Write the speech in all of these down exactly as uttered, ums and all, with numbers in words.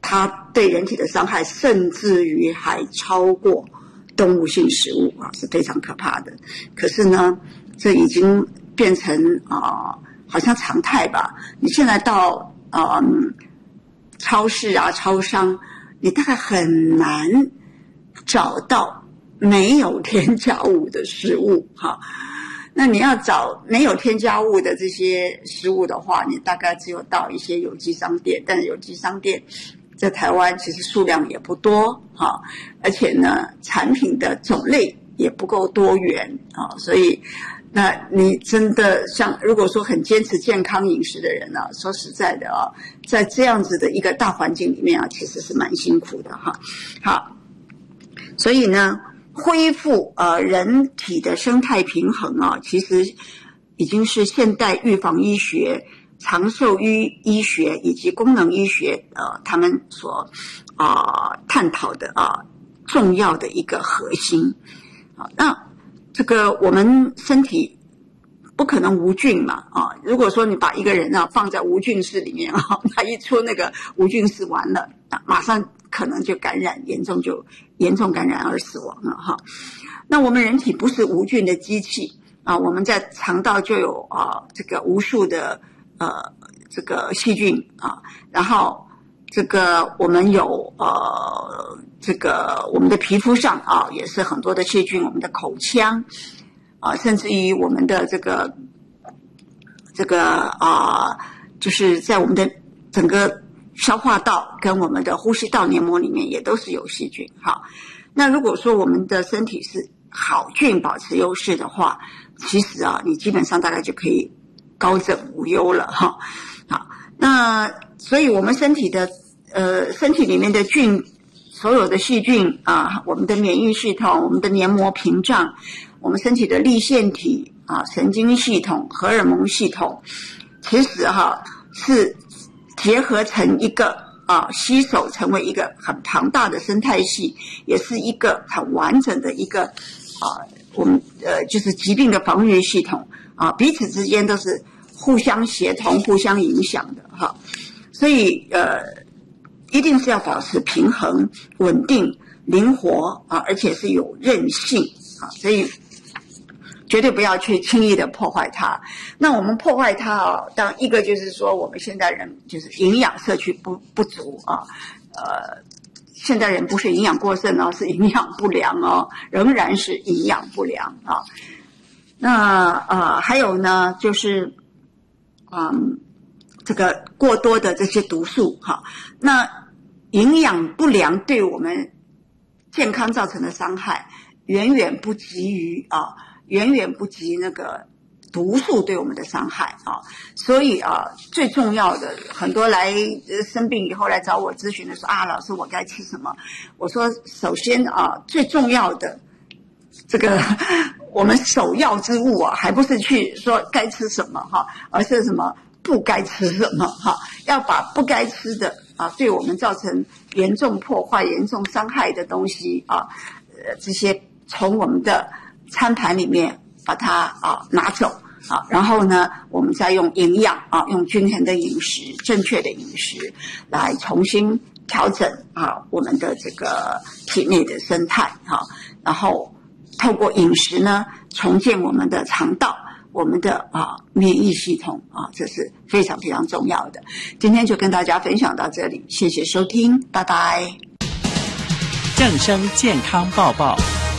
它对人体的伤害甚至于还超过动物性食物啊，是非常可怕的。可是呢，这已经变成啊、呃，好像常态吧。你现在到呃超市啊、超商，你大概很难找到没有添加物的食物哈。那你要找没有添加物的这些食物的话，你大概只有到一些有机商店，但是有机商店在台湾其实数量也不多哈，而且呢，产品的种类也不够多元啊，所以那你真的像如果说很坚持健康饮食的人呢、啊，说实在的啊，在这样子的一个大环境里面啊，其实是蛮辛苦的哈。好，所以呢，恢复呃人体的生态平衡啊，其实已经是现代预防医学、长寿医医学以及功能医学呃他们所啊、呃、探讨的啊、呃、重要的一个核心啊。那这个我们身体不可能无菌嘛啊！如果说你把一个人啊放在无菌室里面啊，他一出那个无菌室完了，马上可能就感染，严重就严重感染而死亡了哈。那我们人体不是无菌的机器啊，我们在肠道就有啊这个无数的呃这个细菌啊，然后这个我们有呃这个我们的皮肤上啊也是很多的细菌，我们的口腔啊，甚至于我们的这个这个啊，就是在我们的整个消化道跟我们的呼吸道黏膜里面也都是有细菌。好，那如果说我们的身体是好菌保持优势的话，其实啊，你基本上大概就可以高枕无忧了哈。好，那所以我们身体的呃身体里面的菌，所有的细菌啊，我们的免疫系统，我们的黏膜屏障，我们身体的粒线体啊，神经系统、荷尔蒙系统，其实哈、啊、是结合成一个啊，携手成为一个很庞大的生态系，也是一个很完整的一个啊，我们呃就是疾病的防御系统啊，彼此之间都是互相协同、互相影响的哈。所以呃，一定是要保持平衡、稳定、灵活啊，而且是有韧性啊，所以绝对不要去轻易的破坏它。那我们破坏它啊，当一个就是说我们现代人就是营养摄取不不足啊，呃，现代人不是营养过剩哦，是营养不良哦，仍然是营养不良啊。那呃还有呢，就是嗯这个过多的这些毒素哈，那营养不良对我们健康造成的伤害，远远不及于啊。远远不及那个毒素对我们的伤害啊，所以啊，最重要的，很多来生病以后来找我咨询的说啊，老师我该吃什么？我说首先啊，最重要的这个我们首要之物啊，还不是去说该吃什么哈，而是什么不该吃什么哈，要把不该吃的啊，对我们造成严重破坏、严重伤害的东西啊，呃，这些从我们的餐盘里面把它啊拿走啊，然后呢，我们再用营养啊，用均衡的饮食、正确的饮食来重新调整啊我们的这个体内的生态啊，然后透过饮食呢，重建我们的肠道、我们的啊免疫系统啊，这是非常非常重要的。今天就跟大家分享到这里，谢谢收听，拜拜。 正声健康报报。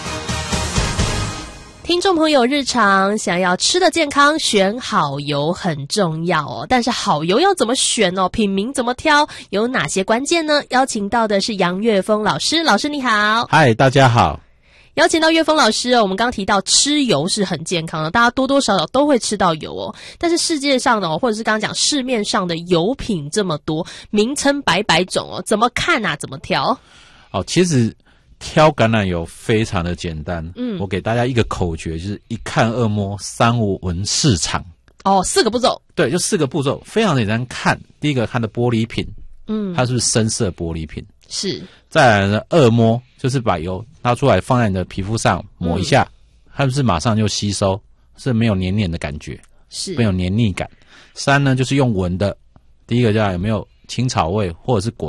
听众朋友，日常想要吃的健康，选好油很重要哦。但是好油要怎么选哦？品名怎么挑？有哪些关键呢？邀请到的是杨岳峰老师，老师你好。 嗨，大家好。 邀请到岳峰老师哦，我们刚刚提到吃油是很健康的，大家多多少少都会吃到油哦。但是世界上的哦，或者是刚刚讲市面上的油品这么多，名称百百种哦，怎么看啊？怎么挑？ 哦，其实挑橄榄油非常的简单， 嗯， 我给大家一个口诀，就是一看二摸三闻四尝。 哦，四个步骤。 对，就四个步骤，非常简单。看第一个，看的玻璃瓶， 嗯， 它是不是深色玻璃瓶？ 是。 再来呢，二摸就是把油拿出来放在你的皮肤上抹一下，嗯，它是不是马上就吸收，是没有黏黏的感觉， 是没有黏腻感。三呢，就是用闻的，第一个叫有没有青草味或者是果